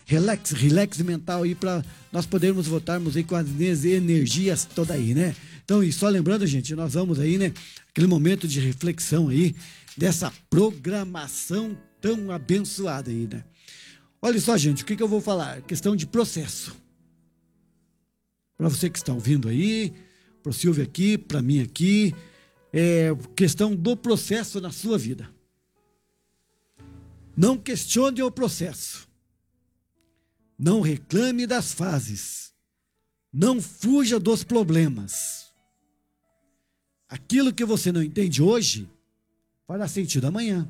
relax mental aí para nós podermos voltarmos aí com as energias toda aí, né? Então, e só lembrando, gente, nós vamos aí, né? Aquele momento de reflexão aí, dessa programação tão abençoada aí, né? Olha só, gente, o que eu vou falar? Questão de processo. Para você que está ouvindo aí, para o Silvio aqui, para mim aqui, questão do processo na sua vida. Não questione o processo. Não reclame das fases. Não fuja dos problemas. Aquilo que você não entende hoje, fará sentido amanhã.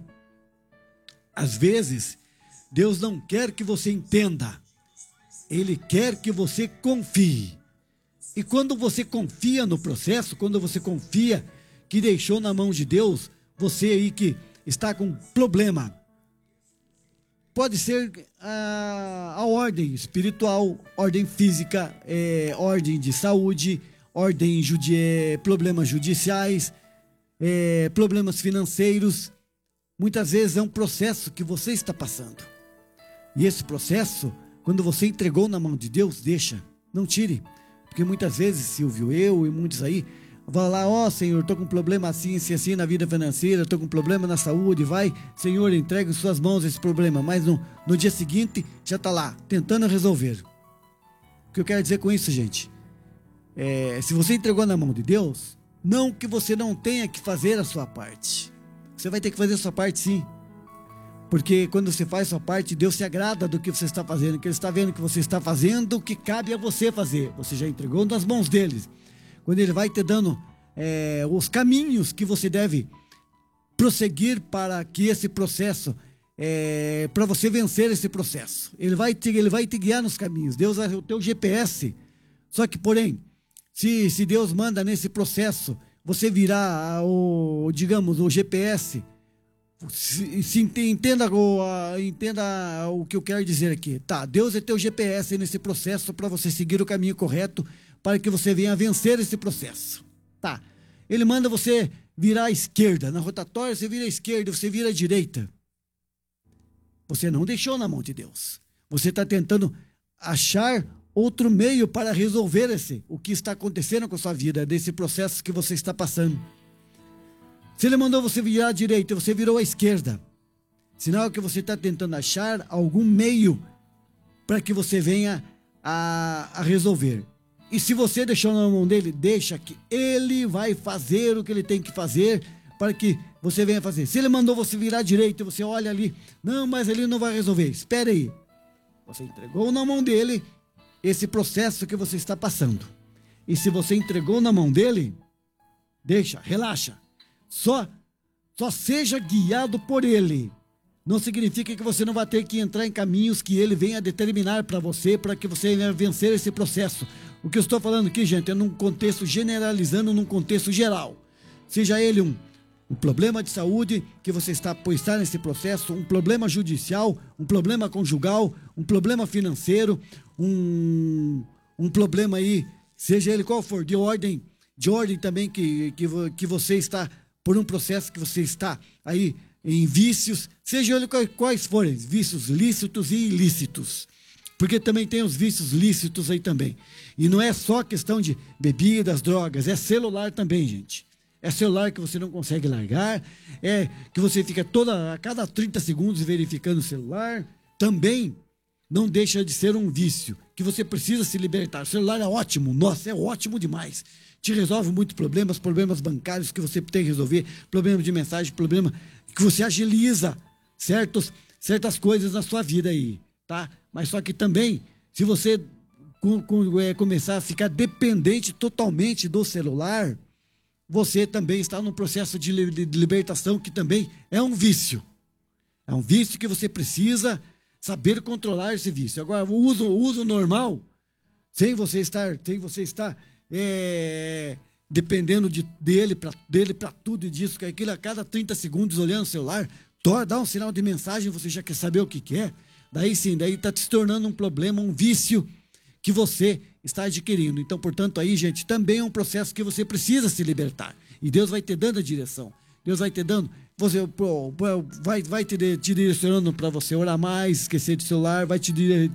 Às vezes, Deus não quer que você entenda. Ele quer que você confie. E quando você confia no processo, quando você confia que deixou na mão de Deus, você aí que está com problema, pode ser a ordem espiritual, ordem física, ordem de saúde, problemas judiciais, problemas financeiros. Muitas vezes é um processo que você está passando. E esse processo, quando você entregou na mão de Deus, deixa, não tire. Porque muitas vezes, Silvio, eu e muitos aí, vão lá, Senhor, estou com um problema assim na vida financeira, estou com um problema na saúde, vai, Senhor, entrega em suas mãos esse problema. Mas no dia seguinte, já está lá, tentando resolver. O que eu quero dizer com isso, gente? Se você entregou na mão de Deus, não que você não tenha que fazer a sua parte. Você vai ter que fazer a sua parte, sim. Porque quando você faz a sua parte, Deus se agrada do que você está fazendo, que Ele está vendo que você está fazendo o que cabe a você fazer. Você já entregou nas mãos deles. Quando Ele vai te dando os caminhos que você deve prosseguir para que esse processo, para você vencer esse processo. Ele vai te guiar nos caminhos. Deus é o teu GPS. Só que, porém, se Deus manda nesse processo, você virar o GPS. Entenda o que eu quero dizer aqui. Tá, Deus é teu GPS nesse processo para você seguir o caminho correto, para que você venha vencer esse processo. Tá, Ele manda você virar à esquerda, na rotatória você vira à esquerda, você vira à direita. Você não deixou na mão de Deus. Você está tentando achar outro meio para resolver o que está acontecendo com a sua vida, desse processo que você está passando. Se Ele mandou você virar à direita, você virou à esquerda. Sinal que você está tentando achar algum meio para que você venha a resolver. E se você deixou na mão dele, deixa que Ele vai fazer o que Ele tem que fazer para que você venha fazer. Se Ele mandou você virar à direita, você olha ali, não, mas Ele não vai resolver. Espere aí. Você entregou na mão dele esse processo que você está passando. E se você entregou na mão dele, deixa, relaxa. Só seja guiado por Ele. Não significa que você não vai ter que entrar em caminhos que Ele venha determinar para você, para que você venha vencer esse processo. O que eu estou falando aqui, gente, é num contexto generalizando, num contexto geral. Seja ele um problema de saúde que você está nesse processo, um problema judicial, um problema conjugal, um problema financeiro, um problema aí, seja ele qual for, de ordem também que você está por um processo que você está aí em vícios, seja ele quais forem, vícios lícitos e ilícitos, porque também tem os vícios lícitos aí também, e não é só questão de bebidas, drogas, é celular também, gente, é celular que você não consegue largar, que você fica a cada 30 segundos verificando o celular, também não deixa de ser um vício, que você precisa se libertar. O celular é ótimo, nossa, é ótimo demais. Te resolve muitos problemas bancários que você tem que resolver, problemas de mensagem, problema que você agiliza certas coisas na sua vida aí, tá? Mas só que também, se você começar a ficar dependente totalmente do celular, você também está num processo de libertação que também é um vício. É um vício que você precisa saber controlar esse vício. Agora, o uso normal, sem você estar dependendo dele para tudo e disso, que aquilo a cada 30 segundos olhando o celular, dá um sinal de mensagem, você já quer saber o que é. Daí está se tornando um problema, um vício que você está adquirindo. Então, portanto, aí, gente, também é um processo que você precisa se libertar. E Deus vai te dando a direção. Deus vai te dando, vai te direcionando para você orar mais, esquecer de celular, vai te